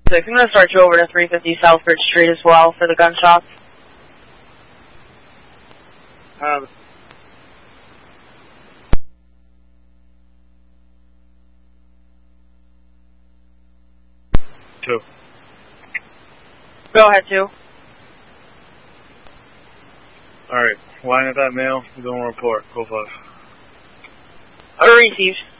6, I'm going to start you over to 350 Southbridge Street as well for the gunshots. Two. Go ahead, 2. Alright, line at that mail, you don't report. Go 5. Received.